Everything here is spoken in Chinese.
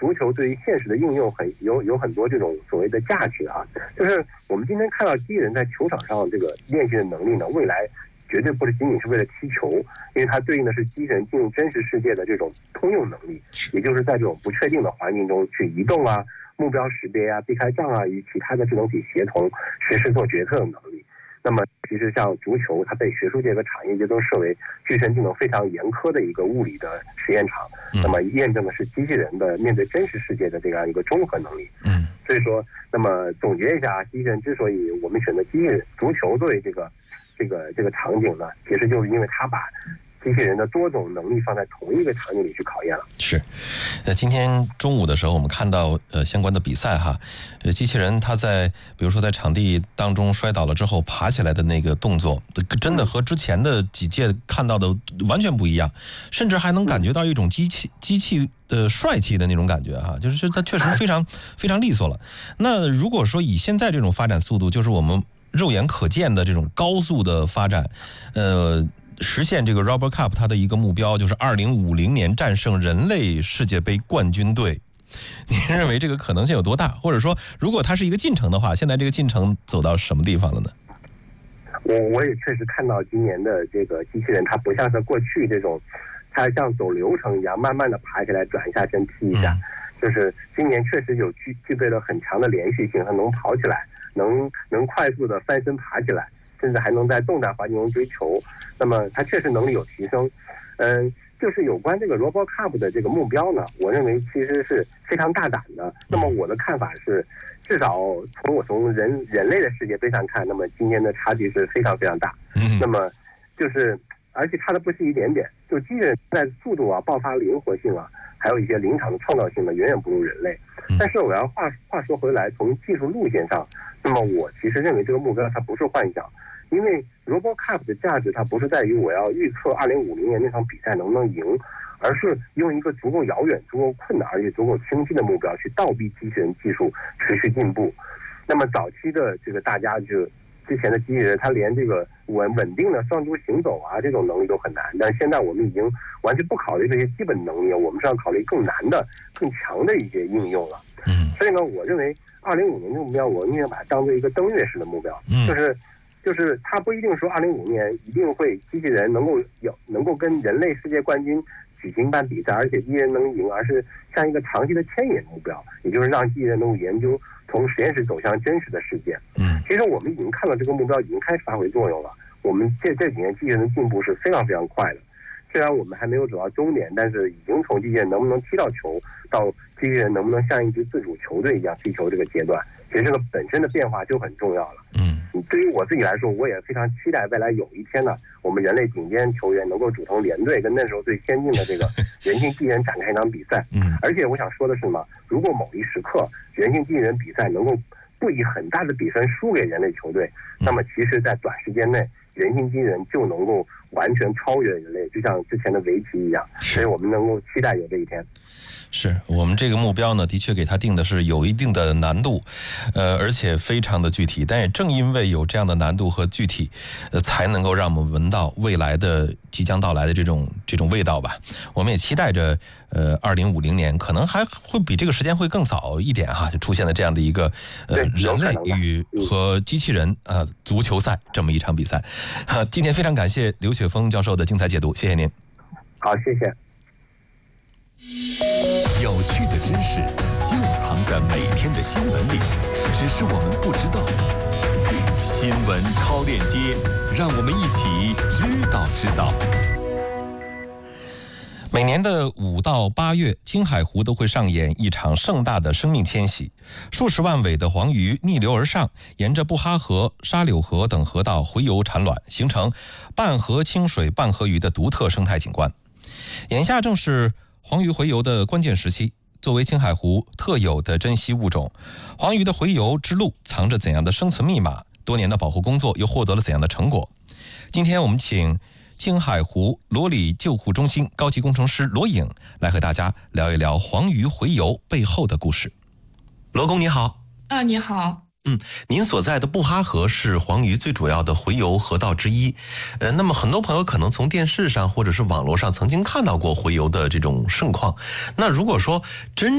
足球对于现实的应用有很多这种所谓的价值啊，就是我们今天看到机器人在球场上这个练习的能力呢，未来绝对不是仅仅是为了踢球，因为它对应的是机器人进入真实世界的这种通用能力，也就是在这种不确定的环境中去移动啊、目标识别啊、避开障碍与其他的智能体协同、实时做决策的能力。那么其实像足球，它被学术界和产业界都视为具身技能非常严苛的一个物理的实验场，那么验证的是机器人的面对真实世界的这样一个综合能力。所以说，那么总结一下，机器人之所以我们选择足球作为这个场景呢，其实就是因为它把机器人的多种能力放在同一个场景里去考验了。 是，今天中午的时候我们看到相关的比赛哈，机器人它在比如说在场地当中摔倒了之后爬起来的那个动作，真的和之前的几届看到的完全不一样，甚至还能感觉到一种机器的帅气的那种感觉哈，就是它确实非常非常利索了。那如果说以现在这种发展速度，就是我们肉眼可见的这种高速的发展，实现这个 RoboCup 它的一个目标就是2050年战胜人类世界杯冠军队，您认为这个可能性有多大？或者说如果它是一个进程的话，现在这个进程走到什么地方了呢？ 我也确实看到今年的这个机器人，它不像是过去这种它像走流程一样慢慢的爬起来转一下身踢一下，就是今年确实有具备了很强的连续性，它能跑起来，能快速的翻身爬起来，甚至还能在动态环境中追求，那么它确实能力有提升。就是有关这个 RoboCup 的这个目标呢，我认为其实是非常大胆的。那么我的看法是，至少从人类的世界杯上看，那么今天的差距是非常非常大。那么就是而且差的不是一点点，就机器人在速度啊、爆发灵活性啊，还有一些临场的创造性呢，远远不如人类。但是我要话说回来，从技术路线上，那么我其实认为这个目标它不是幻想，因为 RoboCup 的价值它不是在于我要预测2050年那场比赛能不能赢，而是用一个足够遥远、足够困难而且足够清晰的目标去倒逼机器人技术持续进步。那么早期的这个大家就之前的机器人，它连这个稳定的双足行走啊这种能力都很难，但现在我们已经完全不考虑这些基本能力，我们是要考虑更难的、更强的一些应用了。所以呢，我认为2050年的目标，我宁愿把它当做一个登月式的目标，就是它不一定说2050年一定会机器人能够跟人类世界冠军举行一般比赛，而且机器人能赢，而是像一个长期的牵引目标，也就是让机器人能够研究从实验室走向真实的世界。其实我们已经看到这个目标已经开始发挥作用了。我们这几年机器人的进步是非常非常快的，虽然我们还没有走到终点，但是已经从机器人能不能踢到球到机器人能不能像一支自主球队一样踢球这个阶段，其实这个本身的变化就很重要了。对于我自己来说，我也非常期待未来有一天呢，我们人类顶尖球员能够组成联队，跟那时候最先进的这个人形机器人展开一场比赛。而且我想说的是嘛，如果某一时刻人形机器人比赛能够不以很大的比分输给人类球队，那么其实在短时间内人形机器人就能够完全超越人类，就像之前的围棋一样。所以我们能够期待有这一天。 是我们这个目标呢，的确给它定的是有一定的难度，而且非常的具体。但也正因为有这样的难度和具体，才能够让我们闻到未来的即将到来的这种味道吧。我们也期待着，2050年可能还会比这个时间会更早一点哈，就出现了这样的一个人类与和机器人足球赛这么一场比赛。今天非常感谢刘雪峰教授的精彩解读，谢谢您。 好，谢谢。 有趣的知识就藏在每天的新闻里，只是我们不知道。新闻超链接，让我们一起知道。 每年的5到8月，青海湖都会上演一场盛大的生命迁徙，数十万尾的黄鱼逆流而上，沿着布哈河、沙柳河等河道洄游产卵，形成半河清水半河鱼的独特生态景观。眼下正是黄鱼洄游的关键时期，作为青海湖特有的珍稀物种，黄鱼的洄游之路藏着怎样的生存密码？多年的保护工作又获得了怎样的成果？今天我们请青海湖罗里救护中心高级工程师罗颖来和大家聊一聊黄鱼洄游背后的故事。罗工你好。 你好。 您所在的布哈河是黄鱼最主要的洄游河道之一。那么很多朋友可能从电视上或者是网络上曾经看到过洄游的这种盛况。那如果说真